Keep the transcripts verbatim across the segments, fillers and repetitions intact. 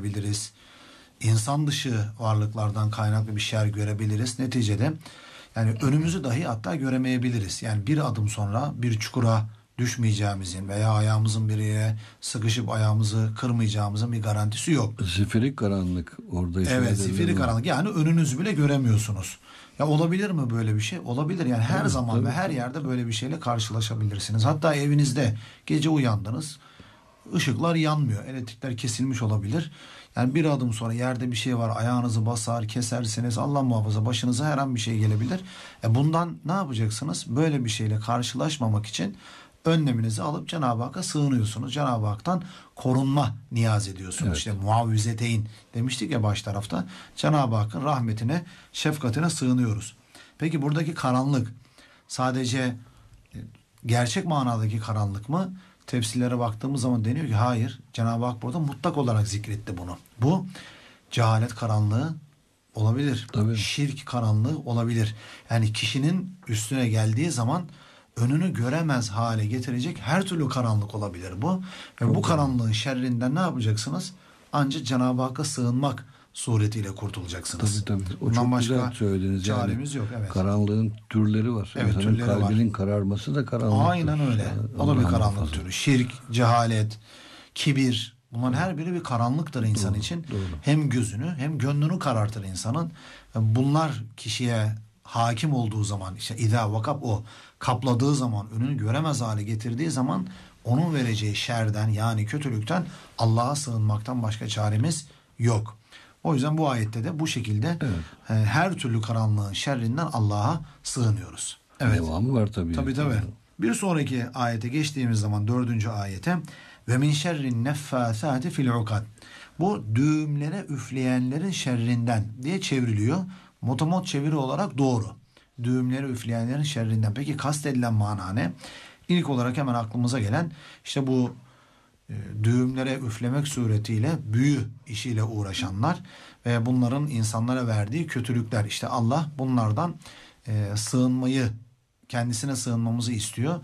görebiliriz. İnsan dışı varlıklardan kaynaklı bir şer görebiliriz. Neticede yani önümüzü dahi hatta göremeyebiliriz. Yani bir adım sonra bir çukura düşmeyeceğimizin veya ayağımızın bir yere sıkışıp ayağımızı kırmayacağımızın bir garantisi yok. Zifiri karanlık orada. Evet, zifiri karanlık. Yani önünüzü bile göremiyorsunuz. Ya olabilir mi böyle bir şey? Olabilir. Yani her tabii, zaman tabii, ve her tabii. yerde böyle bir şeyle karşılaşabilirsiniz. Hatta evinizde gece uyandınız. Işıklar yanmıyor. Elektrikler kesilmiş olabilir. Yani bir adım sonra yerde bir şey var. Ayağınızı basar, kesersiniz. Allah muhafaza başınıza her an bir şey gelebilir. E bundan ne yapacaksınız? Böyle bir şeyle karşılaşmamak için önleminizi alıp Cenab-ı Hakk'a sığınıyorsunuz. Cenab-ı Hak'tan korunma niyaz ediyorsunuz. Evet. İşte muavvizeteyn demiştik ya baş tarafta. Cenab-ı Hakk'ın rahmetine, şefkatine sığınıyoruz. Peki buradaki karanlık sadece gerçek manadaki karanlık mı? Tefsirlere baktığımız zaman deniyor ki hayır. Cenab-ı Hak burada mutlak olarak zikretti bunu. Bu cehalet karanlığı olabilir. Tabii. Şirk karanlığı olabilir. Yani kişinin üstüne geldiği zaman önünü göremez hale getirecek her türlü karanlık olabilir bu. Ve Çok bu karanlığın şerrinden ne yapacaksınız? Ancak Cenab-ı Hakk'a sığınmak suretiyle kurtulacaksınız. Tabii tabii. O Bundan çok başka güzel söylediniz. çaremiz yani, yok. Evet. Karanlığın türleri var. Evet, İnsanın türleri kalbinin var. kararması da karanlık. Aynen öyle. Yani, o da bir Allah'ın karanlık muhafaza. türü. Şirk, cehalet, kibir. Bunların her biri bir karanlıktır insan Doğru, için. doğru. Hem gözünü hem gönlünü karartır insanın. Bunlar kişiye hakim olduğu zaman işte idâ vakab o kapladığı zaman önünü göremez hale getirdiği zaman onun vereceği şerden yani kötülükten Allah'a sığınmaktan başka çaremiz yok. O yüzden bu ayette de bu şekilde Evet. her türlü karanlığın şerrinden Allah'a sığınıyoruz. Evet. Devamı var tabii. Tabii tabii. Bir sonraki ayete geçtiğimiz zaman dördüncü ayete ve min şerrin neffâsâti fil ukad. Bu düğümlere üfleyenlerin şerrinden diye çevriliyor. Motomot çeviri olarak doğru. Düğümlere üfleyenlerin şerrinden. Peki kastedilen mana ne? İlk olarak hemen aklımıza gelen işte bu e, düğümlere üflemek suretiyle büyü işiyle uğraşanlar ve bunların insanlara verdiği kötülükler. İşte Allah bunlardan e, sığınmayı, kendisine sığınmamızı istiyor.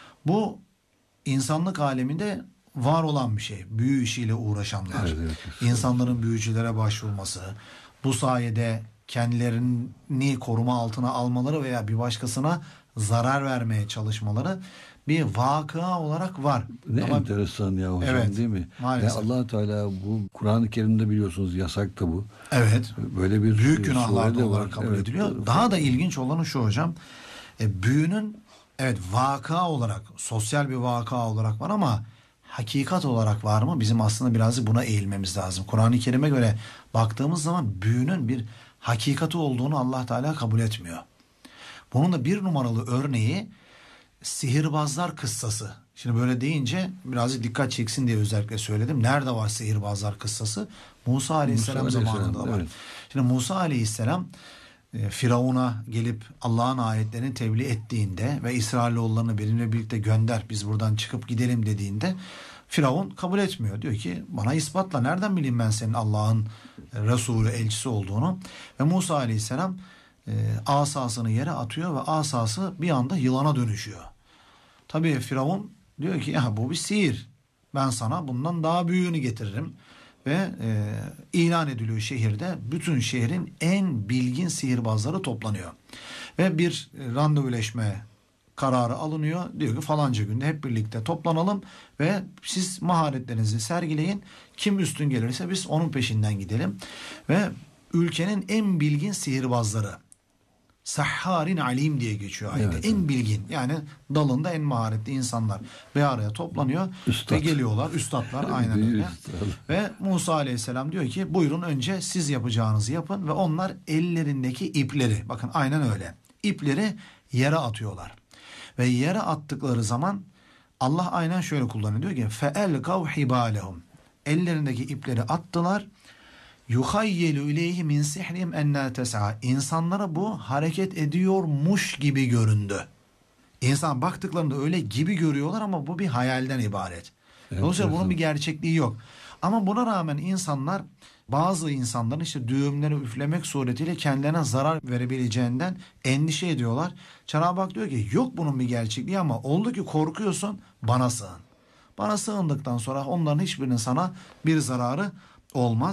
Bu insanlık aleminde var olan bir şey. Büyü işiyle uğraşanlar. Evet, evet. İnsanların büyücülere başvurması. Bu sayede kendilerini koruma altına almaları veya bir başkasına zarar vermeye çalışmaları bir vakıa olarak var. Ne Ama, enteresan ya hocam, evet, değil mi? maalesef. Allah Teala bu Kur'an-ı Kerim'de biliyorsunuz yasak da bu. Evet. Böyle bir büyük günahlar da olarak var. kabul Evet, ediliyor. doğru. Daha da ilginç olanı şu hocam. E, büyünün evet vaka olarak, sosyal bir vaka olarak var ama hakikat olarak var mı? Bizim aslında birazcık buna eğilmemiz lazım. Kur'an-ı Kerim'e göre baktığımız zaman büyünün bir hakikati olduğunu Allah Teala kabul etmiyor. Bunun da bir numaralı örneği sihirbazlar kıssası. Şimdi böyle deyince birazcık dikkat çeksin diye özellikle söyledim. Nerede var sihirbazlar kıssası? Musa Aleyhisselam Musa Aleyhisselam, zamanında var. evet. Şimdi Musa Aleyhisselam e, Firavun'a gelip Allah'ın ayetlerini tebliğ ettiğinde ve İsrailoğullarını benimle birlikte gönder biz buradan çıkıp gidelim dediğinde Firavun kabul etmiyor. Diyor ki bana ispatla, nereden bileyim ben senin Allah'ın Resulü, elçisi olduğunu. Ve Musa Aleyhisselam e, asasını yere atıyor ve asası bir anda yılana dönüşüyor. Tabii Firavun diyor ki ya bu bir sihir. Ben sana bundan daha büyüğünü getiririm. Ve e, ilan ediliyor şehirde. Bütün şehrin en bilgin sihirbazları toplanıyor. Ve bir e, randevuleşme kararı alınıyor. Diyor ki falanca günde hep birlikte toplanalım ve siz maharetlerinizi sergileyin. Kim üstün gelirse biz onun peşinden gidelim. Ve ülkenin en bilgin sihirbazları, Sahharin alim diye geçiyor ayette. Evet, en evet. bilgin yani dalında en maharetli insanlar bir araya toplanıyor Üstad. ve geliyorlar. Üstadlar aynen Büyük öyle. üstad. Ve Musa Aleyhisselam diyor ki buyurun önce siz yapacağınızı yapın ve onlar ellerindeki ipleri, bakın aynen öyle, ipleri yere atıyorlar. Ve yere attıkları zaman Allah aynen şöyle kullanıyor, diyor ki فَاَلْقَوْ حِبَالَهُمْ ellerindeki ipleri attılar. yuhayyelu ileyhi min sihrihim enna tes'a. İnsanlara bu hareket ediyormuş gibi göründü. İnsan baktıklarında öyle gibi görüyorlar ama bu bir hayalden ibaret. Evet, Dolayısıyla evet. bunun bir gerçekliği yok. Ama buna rağmen insanlar, bazı insanların işte düğümleri üflemek suretiyle kendilerine zarar verebileceğinden endişe ediyorlar. Cenab-ı Hak diyor ki yok bunun bir gerçekliği ama oldu ki korkuyorsun, bana sığın. Bana sığındıktan sonra onların hiçbirinin sana bir zararı olmaz.